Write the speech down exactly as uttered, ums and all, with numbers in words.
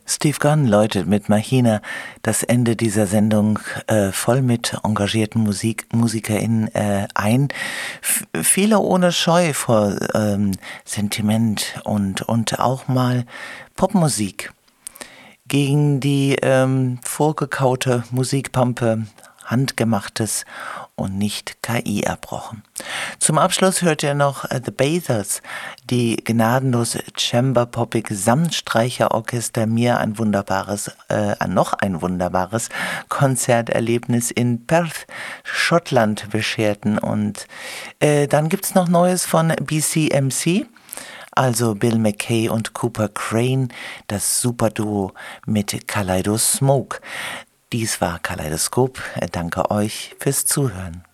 Steve Gunn läutet mit Mahina das Ende dieser Sendung äh, voll mit engagierten Musik, MusikerInnen äh, ein. F- viele ohne Scheu vor ähm, Sentiment und, und auch mal Popmusik. Gegen die ähm, vorgekaute Musikpampe, handgemachtes und nicht K I erbrochen. Zum Abschluss hört ihr noch äh, The Bathers, die gnadenlos Chamber-Poppig Samtstreicherorchester mir ein wunderbares, äh, noch ein wunderbares Konzerterlebnis in Perth, Schottland bescherten. Und äh, dann gibt's noch Neues von B C M C. Also Bill McKay und Cooper Crane, das Superduo mit Kaleido Smoke. Dies war Kaleidoskop. Danke euch fürs Zuhören.